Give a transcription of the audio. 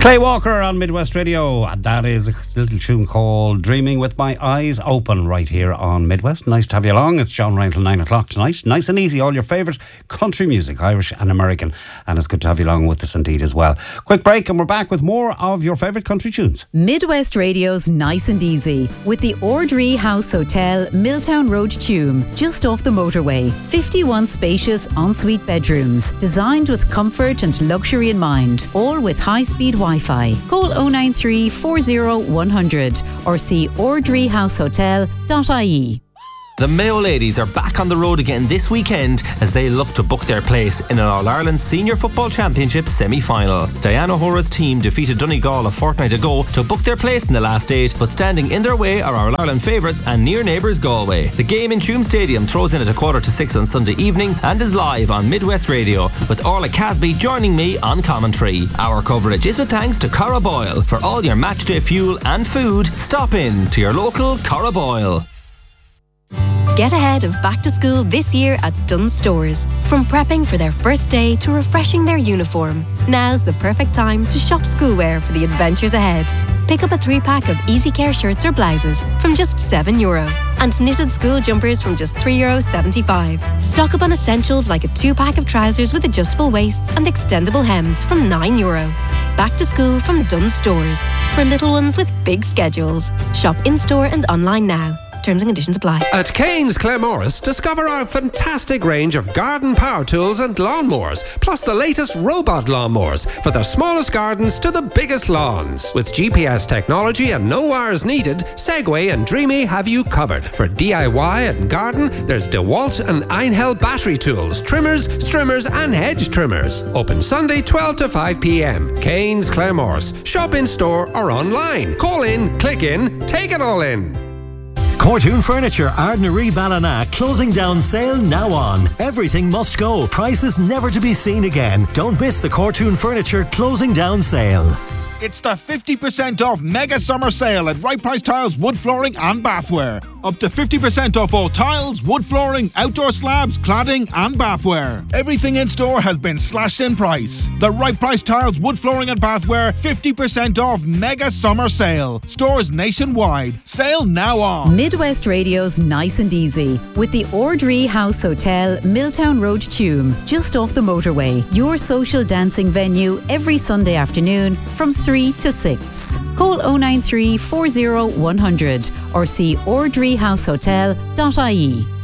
Clay Walker on Midwest Radio, and that is a little tune called Dreaming with My Eyes Open right here on Midwest. Nice to have you along. It's John Ryan till 9 o'clock tonight. Nice and easy, all your favourite country music, Irish and American, and it's good to have you along with us indeed as well. Quick break and we're back with more of your favourite country tunes. Midwest Radio's Nice and Easy with the Ordree House Hotel, Milltown Road, Tuam, just off the motorway. 51 spacious ensuite bedrooms, designed with comfort and luxury in mind, all with high-speed Wi-Fi. Call 093 40 100 or see ordreehousehotel.ie. The Mayo ladies are back on the road again this weekend as they look to book their place in an All-Ireland Senior Football Championship semi-final. Diana O'Hara's team defeated Donegal a fortnight ago to book their place in the last 8, but standing in their way are our All-Ireland favourites and near neighbours Galway. The game in Tuam Stadium throws in at 5:45 on Sunday evening and is live on Midwest Radio, with Orla Casby joining me on commentary. Our coverage is with thanks to Cara Boyle. For all your matchday fuel and food, stop in to your local Cara Boyle. Get ahead of back to school this year at Dunnes Stores. From prepping for their first day to refreshing their uniform, now's the perfect time to shop schoolwear for the adventures ahead. Pick up a 3-pack of Easy Care shirts or blouses from just €7 and knitted school jumpers from just €3.75. Stock up on essentials like a 2-pack of trousers with adjustable waists and extendable hems from €9. Back to school from Dunnes Stores. For little ones with big schedules. Shop in-store and online now. Terms and conditions apply. At Kane's Claremorris, discover our fantastic range of garden power tools and lawnmowers, plus the latest robot lawnmowers for the smallest gardens to the biggest lawns. With GPS technology and no wires needed, Segway and Dreamy have you covered. For DIY and garden, there's DeWalt and Einhell battery tools, trimmers, strimmers and hedge trimmers. Open Sunday 12 to 5 p.m. Kane's Claremorris. Shop in store or online. Call in, click in, take it all in. Cortoon Furniture, Ardnaree Ballina, closing down sale now on. Everything must go. Prices never to be seen again. Don't miss the Cortoon Furniture closing down sale. It's the 50% off mega summer sale at Right Price Tiles, wood flooring and bathware. Up to 50% off all tiles, wood flooring, outdoor slabs, cladding and bathware. Everything in store has been slashed in price. The Right Price Tiles, wood flooring and bathware 50% off mega summer sale. Stores nationwide. Sale now on. Midwest Radio's Nice and Easy with the Ordree House Hotel, Milltown Road, Tuam, just off the motorway. Your social dancing venue every Sunday afternoon from 3 to 6. Call 093 40 100 or see ordreehousehotel.ie.